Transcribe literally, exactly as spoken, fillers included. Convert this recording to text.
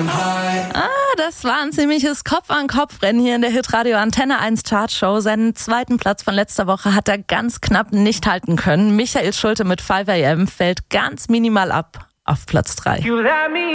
high. Ah, das war ein ziemliches Kopf-an-Kopf-Rennen hier in der Hitradio Antenne eins Chartshow. Seinen zweiten Platz von letzter Woche hat er ganz knapp nicht halten können. Michael Schulte mit five a m fällt ganz minimal ab auf Platz drei.